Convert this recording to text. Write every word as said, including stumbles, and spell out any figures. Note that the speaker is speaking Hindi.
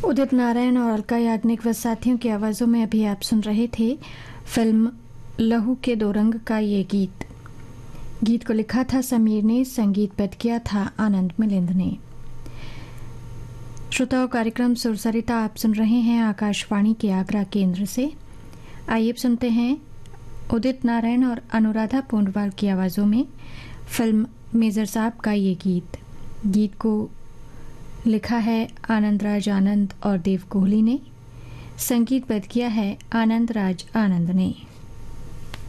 उदित नारायण और अलका याग्निक व साथियों की आवाज़ों में अभी आप सुन रहे थे फिल्म लहू के दो रंग का ये गीत। गीत को लिखा था समीर ने, संगीतबद्ध किया था आनंद मिलिंद ने। श्रोताओं, कार्यक्रम सुरसरिता आप सुन रहे हैं आकाशवाणी के आगरा केंद्र से। आइए सुनते हैं उदित नारायण और अनुराधा पूंडवाल की आवाज़ों में फिल्म मेजर साहब का ये गीत। गीत को लिखा है आनंद राज आनंद और देव कोहली ने, संगीतबद्ध किया है आनंद राज आनंद ने।